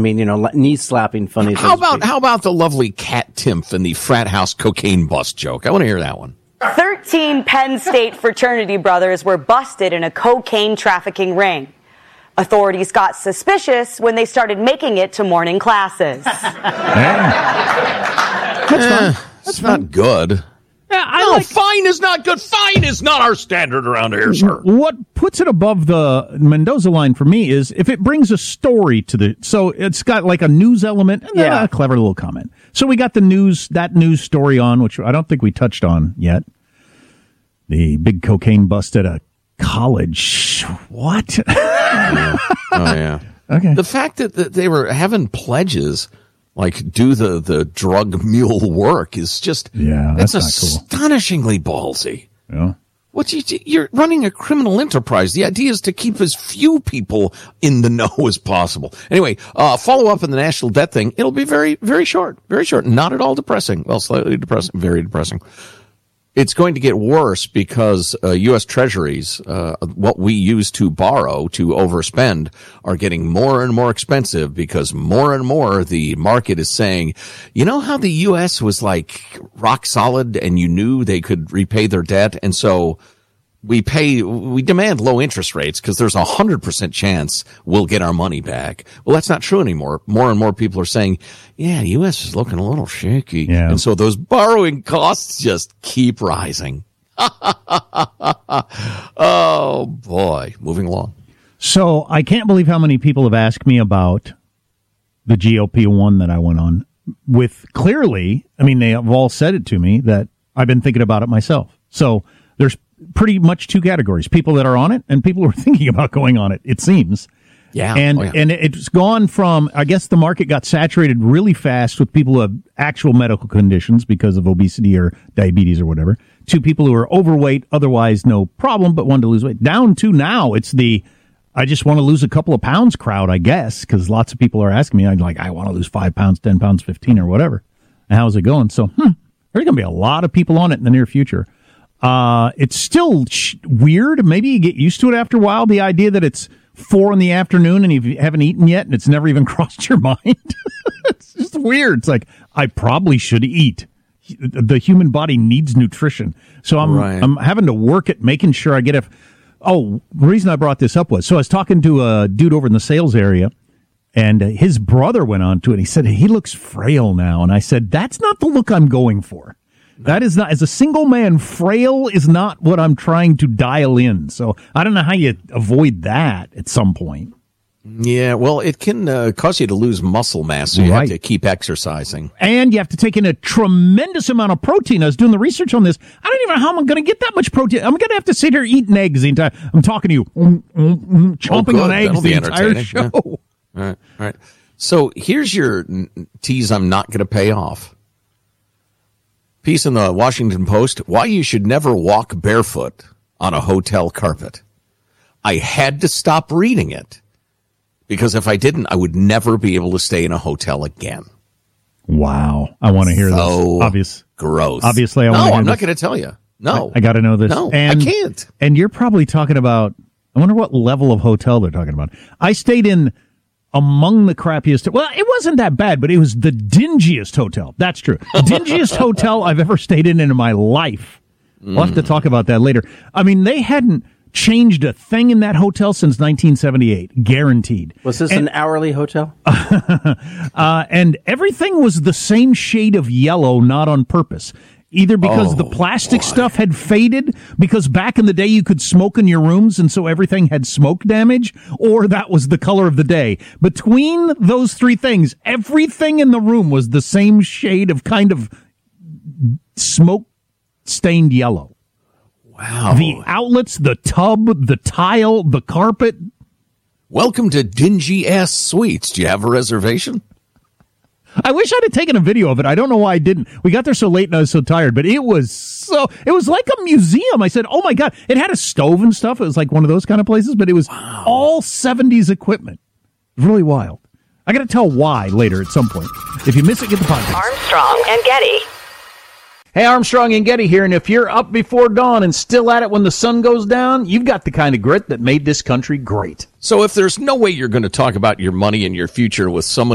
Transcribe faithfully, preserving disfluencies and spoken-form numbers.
mean, you know, knee slapping funny. How about how about the lovely Kat Timpf and the frat house cocaine bust joke? I want to hear that one. thirteen Penn State fraternity brothers were busted in a cocaine trafficking ring. Authorities got suspicious when they started making it to morning classes. That's eh, fine. That's not good. Yeah, I no, like, fine is not good. Fine is not our standard around here, sir. What puts it above the Mendoza line for me is if it brings a story to the, so it's got like a news element and then Yeah. a clever little comment. So we got the news, that news story on, which I don't think we touched on yet. The big cocaine bust at a college. What? Yeah. Oh, yeah. Okay. The fact that, that they were having pledges, like do the, the drug mule work, is just, yeah, that's not cool. Astonishingly ballsy. Yeah. What you, you're running a criminal enterprise. The idea is to keep as few people in the know as possible. Anyway, uh, follow up on the national debt thing. It'll be very, very short, very short. Not at all depressing. Well, slightly depressing, very depressing. It's going to get worse because uh, U S Treasuries, uh, what we use to borrow to overspend, are getting more and more expensive because more and more the market is saying, you know how the U S was like rock solid and you knew they could repay their debt, and so we pay, we demand low interest rates because there's a hundred percent chance we'll get our money back. Well, that's not true anymore. More and more people are saying, yeah, the U S is looking a little shaky. Yeah. And so those borrowing costs just keep rising. Oh boy. Moving along. So I can't believe how many people have asked me about the G O P one that I went on with. Clearly, I mean, they have all said it to me that I've been thinking about it myself. So there's pretty much two categories: people that are on it and people who are thinking about going on it, it seems. Yeah. And oh, yeah. and it's gone from, I guess the market got saturated really fast with people who have actual medical conditions because of obesity or diabetes or whatever, to people who are overweight, otherwise no problem, but wanted to lose weight. Down to now, it's the, I just want to lose a couple of pounds crowd, I guess, because lots of people are asking me, I'm like, I want to lose five pounds, ten pounds, fifteen or whatever. And how's it going? So, hmm, there's going to be a lot of people on it in the near future. Uh, it's still sh- weird. Maybe you get used to it after a while. The idea that it's four in the afternoon and you haven't eaten yet and it's never even crossed your mind. It's just weird. It's like, I probably should eat. The human body needs nutrition. So I'm, right. I'm having to work at making sure I get a, oh, the reason I brought this up was, so I was talking to a dude over in the sales area and uh, his brother went on to it. He said, he looks frail now. And I said, that's not the look I'm going for. That is not, as a single man, frail is not what I'm trying to dial in. So I don't know how you avoid that at some point. Yeah, well, it can uh, cause you to lose muscle mass, so you Right. have to keep exercising. And you have to take in a tremendous amount of protein. I was doing the research on this. I don't even know how I'm going to get that much protein. I'm going to have to sit here eating eggs the entire, I'm talking to you, mm, mm, mm, chomping oh, on eggs That'll the be entire show. Yeah. All right, all right. So here's your tease I'm not going to pay off. Piece in the Washington Post, why you should never walk barefoot on a hotel carpet. I had to stop reading it because if I didn't, I would never be able to stay in a hotel again. Wow. I want to hear so this. Obvious. Gross. Obviously, I want to No, hear I'm this. not going to tell you. No. I, I got to know this. No, and, I can't. And you're probably talking about, I wonder what level of hotel they're talking about. I stayed in among the crappiest. Well, it wasn't that bad, but it was the dingiest hotel. That's true. Dingiest hotel I've ever stayed in in my life. We'll have to talk about that later. I mean, they hadn't changed a thing in that hotel since nineteen seventy-eight. Guaranteed. Was this and, an hourly hotel? uh, and everything was the same shade of yellow, not on purpose. Either because oh, the plastic boy. stuff had faded, because back in the day you could smoke in your rooms and so everything had smoke damage, or that was the color of the day. Between those three things, everything in the room was the same shade of kind of smoke-stained yellow. Wow. The outlets, the tub, the tile, the carpet. Welcome to Dingy Ass Suites. Do you have a reservation? I wish I'd have taken a video of it. I don't know why I didn't. We got there so late and I was so tired, but it was so, it was like a museum. I said, oh my God, it had a stove and stuff. It was like one of those kind of places, but it was wow. all seventies equipment. Really wild. I got to tell why later at some point. If you miss it, get the podcast. Armstrong and Getty. Hey, Armstrong and Getty here, and if you're up before dawn and still at it when the sun goes down, you've got the kind of grit that made this country great. So if there's no way you're going to talk about your money and your future with someone